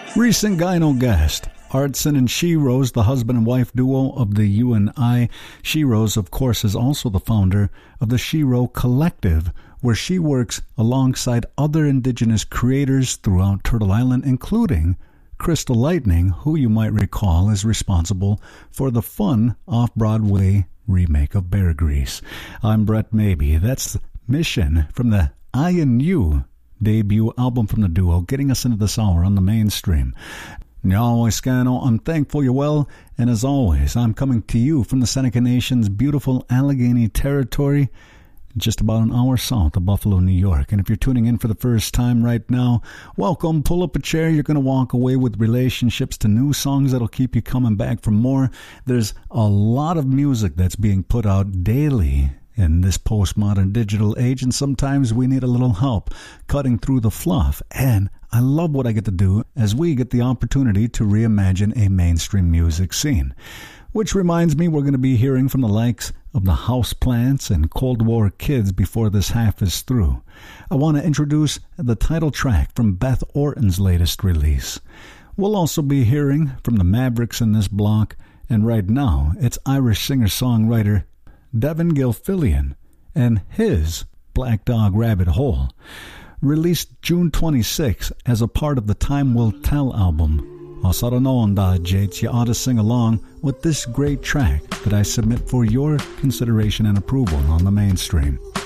Recent gyno guest, Artson and She-Rose, the husband and wife duo of the U&I. She-Rose, of course, is also the founder of the She-Ro Collective, where she works alongside other indigenous creators throughout Turtle Island, including Crystal Lightning, who you might recall is responsible for the fun off-Broadway remake of Bear Grease. I'm Brett Maybe. That's Mission from the I and You debut album from the duo, getting us into this hour on the mainstream. Nyawaiskano, I'm thankful you're well, and as always, I'm coming to you from the Seneca Nation's beautiful Allegheny territory, just about an hour south of Buffalo, New York. And if you're tuning in for the first time right now, welcome. Pull up a chair. You're going to walk away with relationships to new songs that'll keep you coming back for more. There's a lot of music that's being put out daily in this postmodern digital age, and sometimes we need a little help cutting through the fluff. And I love what I get to do as we get the opportunity to reimagine a mainstream music scene. Which reminds me, we're going to be hearing from the likes of the Houseplants and Cold War Kids before this half is through. I want to introduce the title track from Beth Orton's latest release. We'll also be hearing from the Mavericks in this block, and right now it's Irish singer-songwriter Devin Gilfillian and his Black Dog Rabbit Hole, released June 26 as a part of the Time Will Tell album. Asaranoanda Jates, you ought to sing along with this great track that I submit for your consideration and approval on the mainstream.